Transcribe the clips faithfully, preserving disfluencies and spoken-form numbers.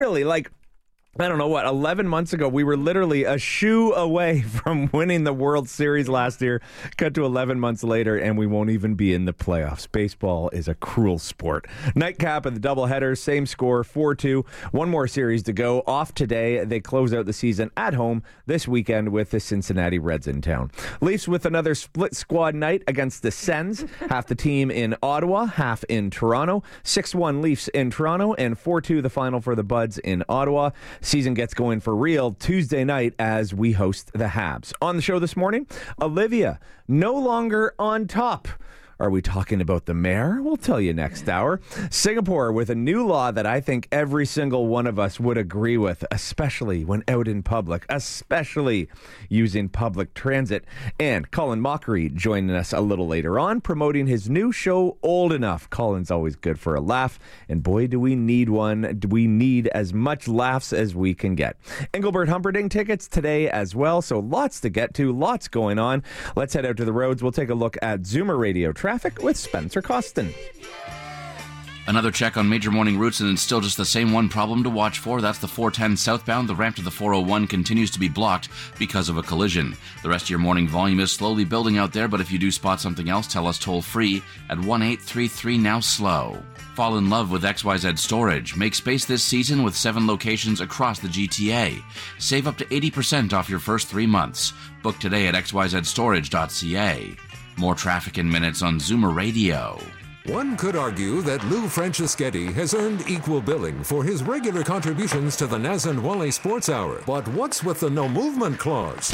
Really, like, I don't know what, eleven months ago, we were literally a shoe away from winning the World Series last year. Cut to eleven months later, and we won't even be in the playoffs. Baseball is a cruel sport. Nightcap of the doubleheader, same score, four two. One more series to go. Off today, they close out the season at home this weekend with the Cincinnati Reds in town. Leafs with another split squad night against the Sens. Half the team in Ottawa, half in Toronto. six one Leafs in Toronto, and four two the final for the Buds in Ottawa. Season gets going for real Tuesday night as we host the Habs. On the show this morning, Olivia, no longer on top. Are we talking about the mayor? We'll tell you next hour. Singapore with a new law that I think every single one of us would agree with, especially when out in public, especially using public transit. And Colin Mockery joining us a little later on, promoting his new show, Old Enough. Colin's always good for a laugh, and boy, do we need one. Do we need as much laughs as we can get. Engelbert Humperdinck tickets today as well, so lots to get to, lots going on. Let's head out to the roads. We'll take a look at Zoomer Radio traffic. Traffic with Spencer Costin. Another check on major morning routes, and it's still just the same one problem to watch for. That's the four ten southbound. The ramp to the four oh one continues to be blocked because of a collision. The rest of your morning volume is slowly building out there, but if you do spot something else, tell us toll free at one eight three three now slow. Fall in love with X Y Z Storage. Make space this season with seven locations across the G T A. Save up to eighty percent off your first three months. Book today at x y z storage dot c a. More traffic in minutes on Zoomer Radio. One could argue that Lou Franceschetti has earned equal billing for his regular contributions to the Naz and Wally Sports Hour. But what's with the no movement clause?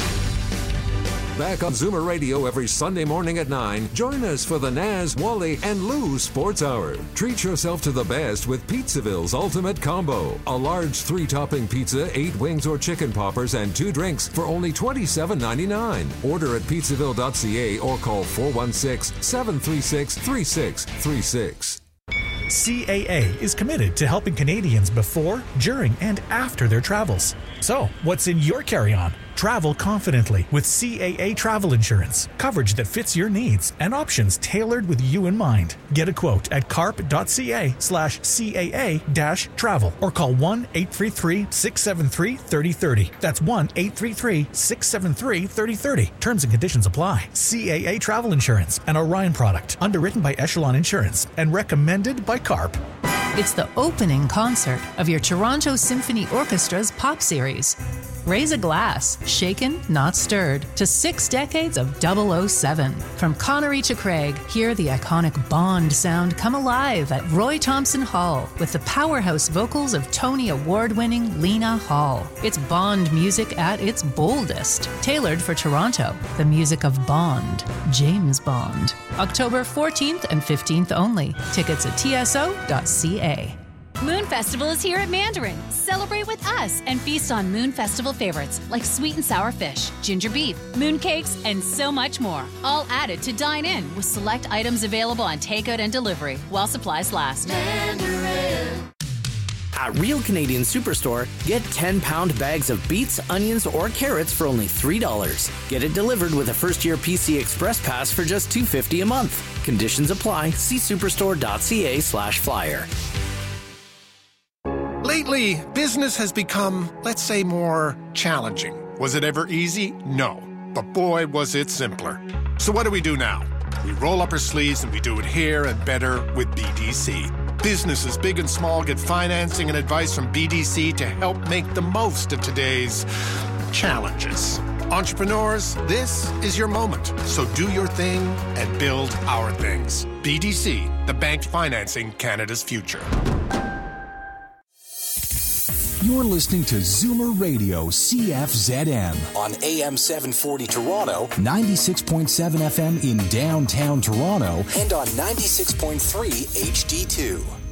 Back on Zoomer Radio every Sunday morning at nine, join us for the Naz, Wally, and Lou Sports Hour. Treat yourself to the best with Pizzaville's Ultimate Combo. A large three-topping pizza, eight wings or chicken poppers, and two drinks for only twenty-seven ninety-nine. Order at pizzaville dot c a or call four one six, seven three six, three six three six. C A A is committed to helping Canadians before, during, and after their travels. So, what's in your carry-on? Travel confidently with C A A Travel Insurance. Coverage that fits your needs and options tailored with you in mind. Get a quote at carp dot c a slash C A A dash travel or call one eight three three, six seven three, three zero three zero. That's one eight three three, six seven three, three zero three zero. Terms and conditions apply. C A A Travel Insurance, an Orion product, underwritten by Echelon Insurance and recommended by CARP. It's the opening concert of your Toronto Symphony Orchestra's pop series. Raise a glass, shaken, not stirred, to six decades of double oh seven. From Connery to Craig, hear the iconic Bond sound come alive at Roy Thompson Hall with the powerhouse vocals of Tony Award-winning Lena Hall. It's Bond music at its boldest, tailored for Toronto. The music of Bond, James Bond. October fourteenth and fifteenth only. Tickets at t s o dot c a. Moon Festival is here at Mandarin. Celebrate with us and feast on Moon Festival favorites like sweet and sour fish, ginger beef, moon cakes, and so much more. All added to dine in with select items available on takeout and delivery while supplies last. Mandarin. At Real Canadian Superstore, get ten-pound bags of beets, onions, or carrots for only three dollars. Get it delivered with a first-year P C Express Pass for just two dollars and fifty cents a month. Conditions apply. See superstore dot c a slash flyer. Lately, business has become, let's say, more challenging. Was it ever easy? No. But boy, was it simpler. So what do we do now? We roll up our sleeves and we do it here and better with B D C. Businesses big and small get financing and advice from B D C to help make the most of today's challenges. Entrepreneurs, this is your moment. So do your thing and build our things. B D C, the bank financing Canada's future. You're listening to Zoomer Radio C F Z M on A M seven forty Toronto, ninety-six point seven F M in downtown Toronto, and on ninety-six point three H D two.